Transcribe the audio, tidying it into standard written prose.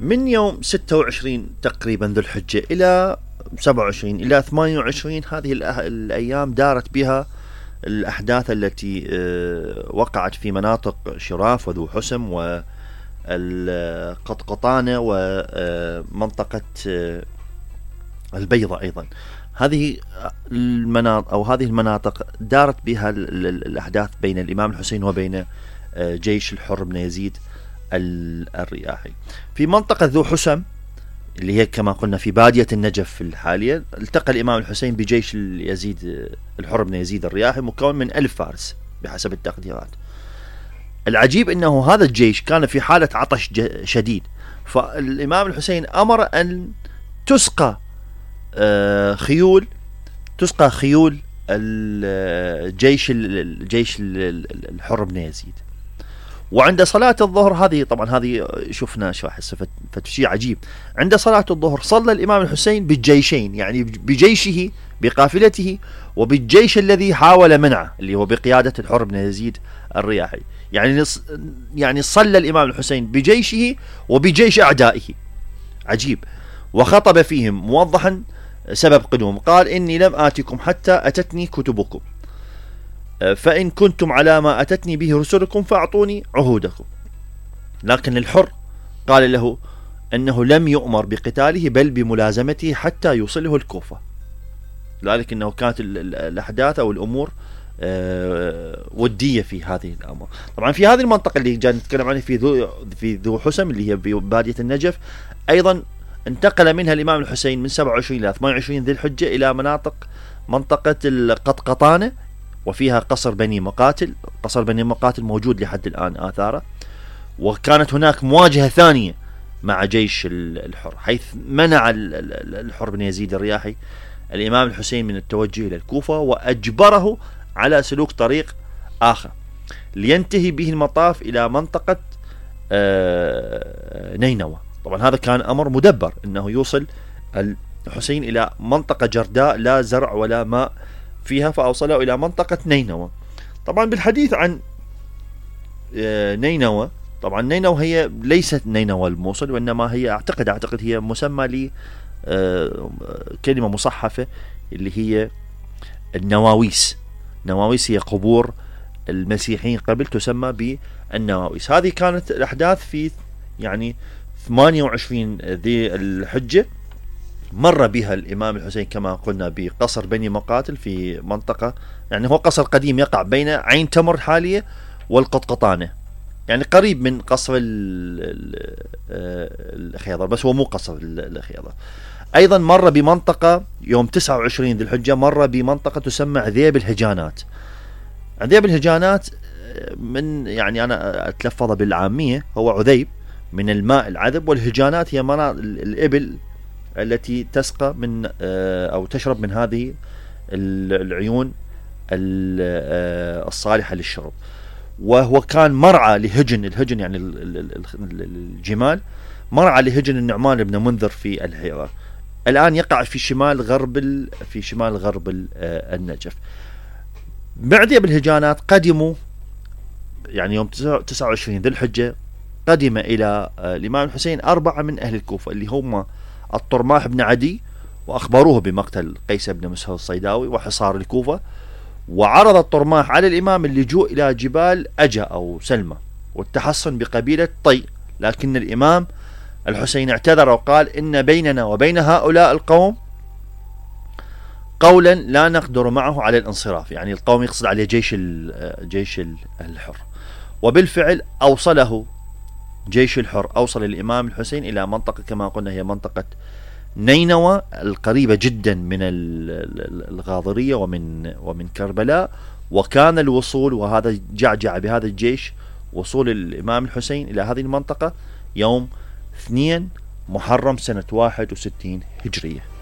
من يوم 26 تقريبا ذو الحجة إلى 27 إلى 28 هذه الأيام دارت بها الأحداث التي وقعت في مناطق شراف وذو حسم والقطقطانة ومنطقة البيضة أيضا. هذه المناطق دارت بها الأحداث بين الإمام الحسين وبين جيش الحر بن يزيد الرياحي. في منطقة ذو حسم اللي هي كما قلنا في بادية النجف الحالية، التقى الإمام الحسين بجيش يزيد الحر بن يزيد الرياحي مكون من 1000 فارس بحسب التقديرات. العجيب أنه هذا الجيش كان في حالة عطش شديد، فالإمام الحسين أمر أن تسقى خيول الجيش الحر بن يزيد. وعند صلاة الظهر هذه شفنا شو أحس شيء عجيب، عند صلاة الظهر صلى الإمام الحسين بالجيشين، يعني بجيشه بقافلته وبالجيش الذي حاول منعه اللي هو بقيادة الحر بن يزيد الرياحي. يعني صلى الإمام الحسين بجيشه وبجيش أعدائه. عجيب. وخطب فيهم موضحا سبب قدوم، قال: إني لم آتكم حتى أتتني كتبكم، فإن كنتم على ما أتتني به رسلكم فأعطوني عهودكم. لكن الحر قال له أنه لم يؤمر بقتاله بل بملازمته حتى يوصله الكوفة. لذلك أنه كانت الأحداث أو الأمور ودية في هذه الأمر. طبعا في هذه المنطقة اللي جاء نتكلم عنها في ذو حسم اللي هي ببادية النجف، أيضا انتقل منها الإمام الحسين من 27 إلى 28 ذي الحجة إلى منطقة القطقطانة، وفيها قصر بني مقاتل. قصر بني مقاتل موجود لحد الآن آثاره. وكانت هناك مواجهة ثانية مع جيش الحر، حيث منع الحر بن يزيد الرياحي الإمام الحسين من التوجه إلى الكوفة، وأجبره على سلوك طريق آخر لينتهي به المطاف إلى منطقة نينوى. طبعا هذا كان أمر مدبر، أنه يوصل الحسين إلى منطقة جرداء لا زرع ولا ماء فيها، فأوصله إلى منطقة نينوى. طبعا بالحديث عن نينوى، طبعا نينوى هي ليست نينوى الموصل، وإنما هي أعتقد هي مسمى كلمة مصحفة اللي هي النواويس. نواويس هي قبور المسيحيين قبل، تسمى بالنواويس. هذه كانت الأحداث في 28 ذي الحجة. مر بها الإمام الحسين كما قلنا بقصر بني مقاتل في منطقة، هو قصر قديم يقع بين عين تمر الحالية والقطقطانة، قريب من قصر الخيضر، بس هو مو قصر الخيضر. أيضا مر بمنطقة يوم 29 ذي الحجة، مر بمنطقة تسمى عذيب الهجانات. عذيب الهجانات أنا أتلفظ بالعامية، هو عذيب من الماء العذب، والهجانات هي الإبل التي تسقى من أو تشرب من هذه العيون الصالحة للشرب. وهو كان مرعى لهجن الجمال، مرعى لهجن النعمان بن منذر في الهيرة. الآن يقع في شمال غرب النجف. بعد بالهجانات قدموا يوم 29 ذي الحجة، قدم إلى الإمام الحسين 4 من أهل الكوفة اللي هم الطرماح بن عدي، وأخبروه بمقتل قيس بن مسهر الصيداوي وحصار الكوفة. وعرض الطرماح على الإمام اللجوء إلى جبال أجا أو سلمى والتحصن بقبيلة طي، لكن الإمام الحسين اعتذر وقال: إن بيننا وبين هؤلاء القوم قولا لا نقدر معه على الانصراف. القوم يقصد عليه جيش الحر. وبالفعل أوصل الإمام الحسين إلى منطقة كما قلنا هي منطقة نينوى القريبة جدا من الغاضرية ومن كربلاء. وكان الوصول، وهذا جعجع بهذا الجيش، وصول الإمام الحسين إلى هذه المنطقة يوم 2 محرم سنة 61 هجرية.